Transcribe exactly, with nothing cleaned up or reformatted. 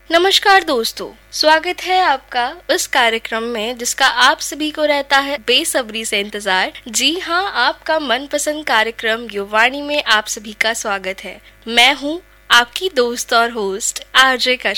नमस्कार दोस्तों, स्वागत है आपका उस कार्यक्रम में जिसका आप सभी को रहता है बेसब्री से इंतजार। जी हाँ, आपका मनपसंद कार्यक्रम युवावाणी में आप सभी का स्वागत है। मैं हूँ आपकी दोस्त और होस्ट आरजे कश्यप।